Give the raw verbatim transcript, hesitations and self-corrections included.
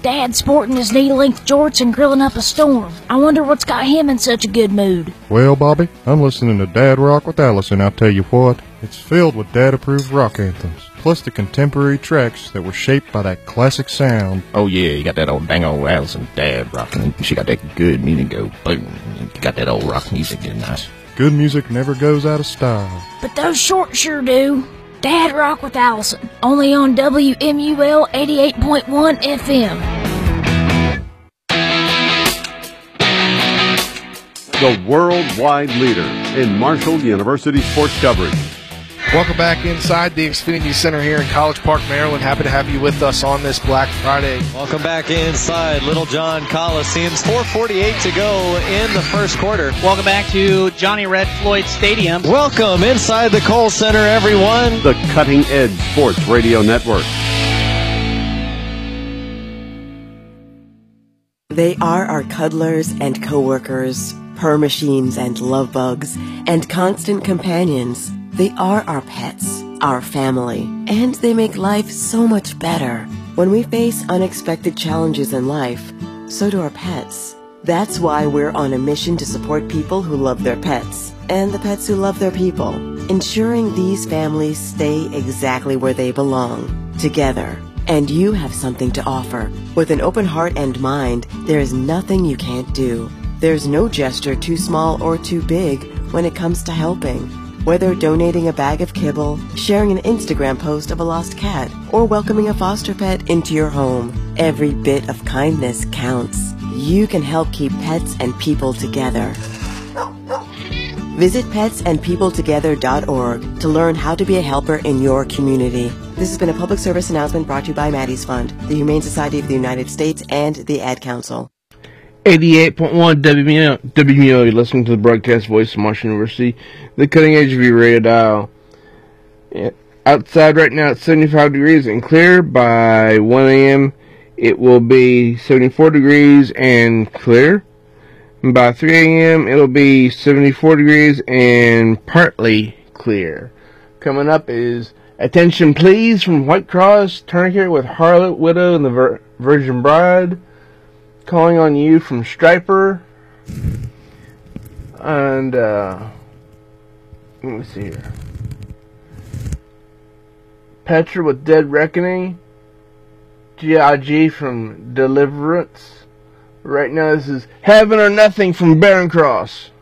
Dad sporting his knee-length jorts and grilling up a storm. I wonder what's got him in such a good mood. Well, Bobby, I'm listening to Dad Rock with Allison, I'll tell you what. It's filled with Dad-approved rock anthems, plus the contemporary tracks that were shaped by that classic sound. Oh yeah, you got that old dang old Allison Dad rocking. She got that good music go boom. You got that old rock music getting nice. Good music never goes out of style. But those shorts sure do. Dad Rock with Allison, only on W M U L eighty-eight point one F M. The worldwide leader in Marshall University sports coverage. Welcome back inside the Xfinity Center here in College Park, Maryland. Happy to have you with us on this Black Friday. Welcome back inside Little John Coliseum's four forty-eight to go in the first quarter. Welcome back to Johnny Red Floyd Stadium. Welcome inside the Kohl Center, everyone. The Cutting Edge Sports Radio Network. They are our cuddlers and coworkers, purr machines and love bugs, and constant companions. They are our pets, our family, and they make life so much better. When we face unexpected challenges in life, so do our pets. That's why we're on a mission to support people who love their pets, and the pets who love their people, ensuring these families stay exactly where they belong, together. And you have something to offer. With an open heart and mind, there is nothing you can't do. There's no gesture too small or too big when it comes to helping. Whether donating a bag of kibble, sharing an Instagram post of a lost cat, or welcoming a foster pet into your home, every bit of kindness counts. You can help keep pets and people together. Visit pets and people together dot org to learn how to be a helper in your community. This has been a public service announcement brought to you by Maddie's Fund, the Humane Society of the United States, and the Ad Council. eighty-eight point one W M U L, you're listening to the broadcast voice of Marshall University, the cutting edge of your radio dial. Yeah. Outside right now it's seventy-five degrees and clear. By one a.m. it will be seventy-four degrees and clear. And by three a.m. it'll be seventy-four degrees and partly clear. Coming up is Attention Please from White Cross Tourniquet with Harlot Widow and the Vir- Virgin Bride. Calling on You from Striper. And, uh, let me see here. Petra with Dead Reckoning. G I G from Deliverance. Right now this is Heaven or Nothing from Barren Cross.